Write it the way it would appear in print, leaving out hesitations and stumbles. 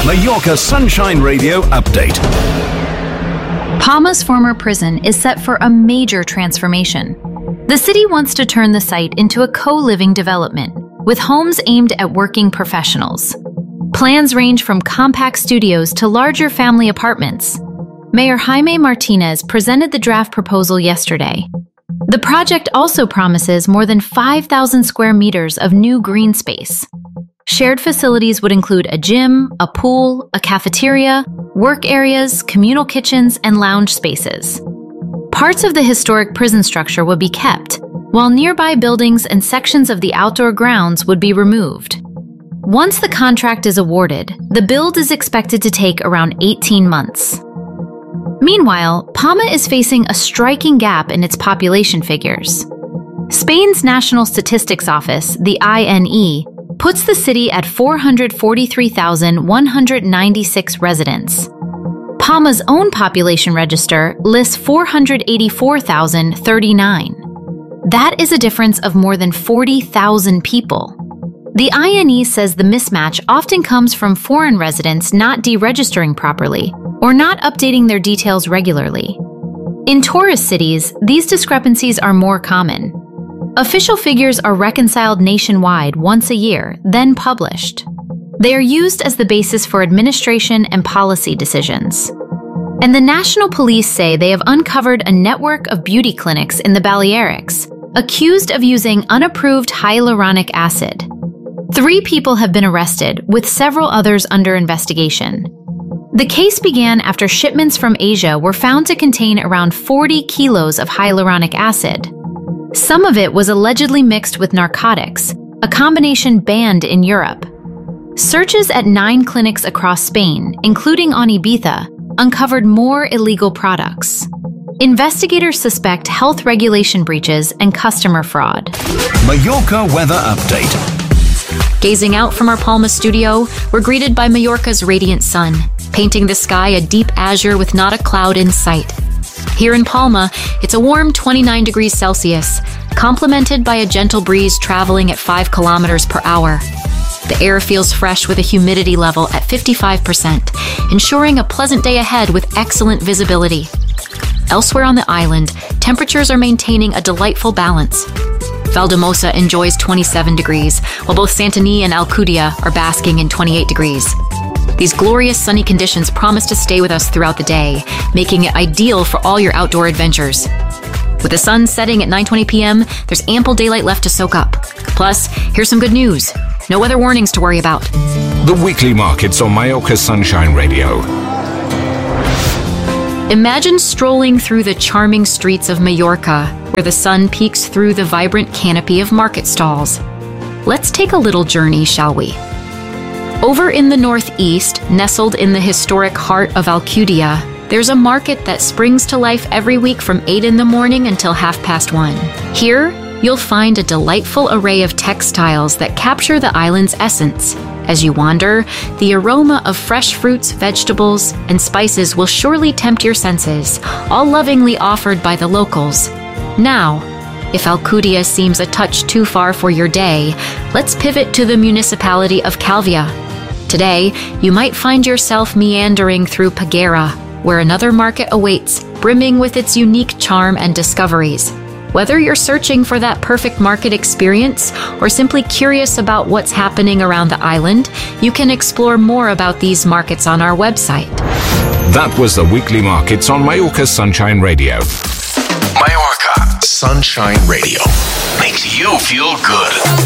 Mallorca Sunshine Radio update. Palma's former prison is set for a major transformation. The city wants to turn the site into a co-living development, with homes aimed at working professionals. Plans range from compact studios to larger family apartments. Mayor Jaime Martinez presented the draft proposal yesterday. The project also promises more than 5,000 square meters of new green space. Shared facilities would include a gym, a pool, a cafeteria, work areas, communal kitchens, and lounge spaces. Parts of the historic prison structure would be kept, while nearby buildings and sections of the outdoor grounds would be removed. Once the contract is awarded, the build is expected to take around 18 months. Meanwhile, Palma is facing a striking gap in its population figures. Spain's National Statistics Office, the INE, puts the city at 443,196 residents. Palma's own population register lists 484,039. That is a difference of more than 40,000 people. The INE says the mismatch often comes from foreign residents not deregistering properly or not updating their details regularly. In tourist cities, these discrepancies are more common. Official figures are reconciled nationwide once a year, then published. They are used as the basis for administration and policy decisions. And the National Police say they have uncovered a network of beauty clinics in the Balearics, accused of using unapproved hyaluronic acid. 3 people have been arrested, with several others under investigation. The case began after shipments from Asia were found to contain around 40 kilos of hyaluronic acid. Some of it was allegedly mixed with narcotics, a combination banned in Europe. Searches at 9 clinics across Spain, including on Ibiza, uncovered more illegal products. Investigators suspect health regulation breaches and customer fraud. Mallorca weather update. Gazing out from our Palma studio, we're greeted by Mallorca's radiant sun, painting the sky a deep azure with not a cloud in sight. Here in Palma, it's a warm 29 degrees Celsius, complemented by a gentle breeze traveling at 5 kilometers per hour. The air feels fresh with a humidity level at 55%, ensuring a pleasant day ahead with excellent visibility. Elsewhere on the island, temperatures are maintaining a delightful balance. Valdemosa enjoys 27 degrees, while both Santanyí and Alcudia are basking in 28 degrees. These glorious sunny conditions promise to stay with us throughout the day, making it ideal for all your outdoor adventures. With the sun setting at 9:20 p.m., there's ample daylight left to soak up. Plus, here's some good news. No weather warnings to worry about. The weekly markets on Mallorca Sunshine Radio. Imagine strolling through the charming streets of Mallorca, where the sun peeks through the vibrant canopy of market stalls. Let's take a little journey, shall we? Over in the northeast, nestled in the historic heart of Alcudia, there's a market that springs to life every week from 8 in the morning until 1:30. Here, you'll find a delightful array of textiles that capture the island's essence. As you wander, the aroma of fresh fruits, vegetables, and spices will surely tempt your senses, all lovingly offered by the locals. Now, if Alcudia seems a touch too far for your day, let's pivot to the municipality of Calvia. Today, you might find yourself meandering through Peguera, where another market awaits, brimming with its unique charm and discoveries. Whether you're searching for that perfect market experience or simply curious about what's happening around the island, you can explore more about these markets on our website. That was the weekly markets on Mallorca Sunshine Radio. Mallorca Sunshine Radio makes you feel good.